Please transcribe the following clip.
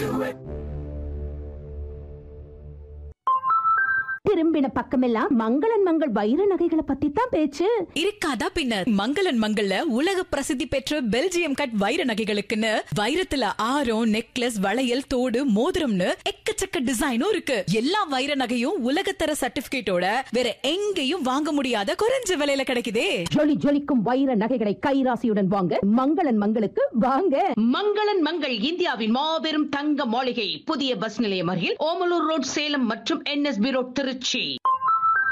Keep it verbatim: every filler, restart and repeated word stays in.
திரும்பின பக்கமெல்லாம் மங்களன் மங்கள் வைர நகைகளை பத்தி தான் பேச்சு. இருக்காதா பின்ன? மங்களன் மங்கள்ல உலக பிரசித்தி பெற்ற பெல்ஜியம் கட் வைர நகைகளுக்குன்னு வைரத்துல ஆரம், நெக்லஸ், வளையல், தோடு, மோதிரம்னு எக்கச்சக்க டிசைனும் இருக்கு. எல்லா வைர நகையும் உலகத்தர சர்டிபிகேட்டோட வேற எங்கேயும் வாங்க முடியாத குறைஞ்ச விலையில கிடைக்குதே. ஜொலி ஜொலிக்கும் வைர நகைகளை கைராசியுடன் வாங்க மங்களன் மங்களுக்கு வாங்க. மங்களன் மங்கள் இந்தியாவின் மாபெரும் தங்க மாளிகை, புதிய பஸ் நிலையம் அருகில் ஓமலூர் ரோட், சேலம் மற்றும் என்எஸ்பி ரோட், திருச்சி.